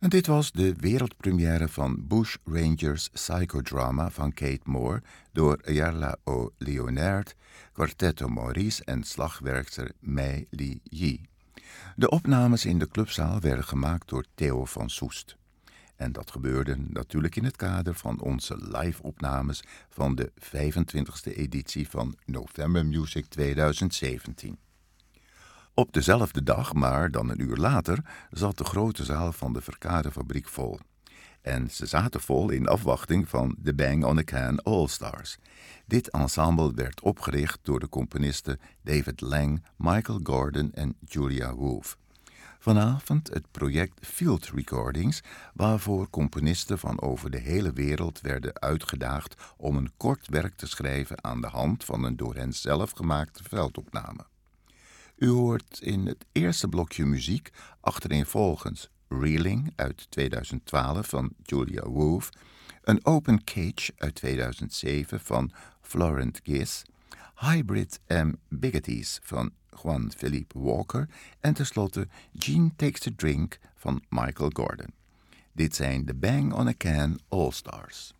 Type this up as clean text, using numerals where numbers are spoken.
En dit was de wereldpremière van Bush Rangers Psychodrama van Kate Moore door Ayala O'Leonard, Quartetto Maurice en slagwerkster Mei Li Yi. De opnames in de clubzaal werden gemaakt door Theo van Soest. En dat gebeurde natuurlijk in het kader van onze live-opnames van de 25e editie van November Music 2017. Op dezelfde dag, maar dan een uur later, zat de grote zaal van de Verkadefabriek vol. En ze zaten vol in afwachting van The Bang on a Can All-Stars. Dit ensemble werd opgericht door de componisten David Lang, Michael Gordon en Julia Wolfe. Vanavond het project Field Recordings, waarvoor componisten van over de hele wereld werden uitgedaagd om een kort werk te schrijven aan de hand van een door hen zelf gemaakte veldopname. U hoort in het eerste blokje muziek achtereenvolgens Reeling uit 2012 van Julia Wolfe, een Open Cage uit 2007 van Florent Giss, Hybrid Ambiguities van Juan Philippe Walker en tenslotte Gene Takes a Drink van Michael Gordon. Dit zijn de Bang on a Can All-Stars.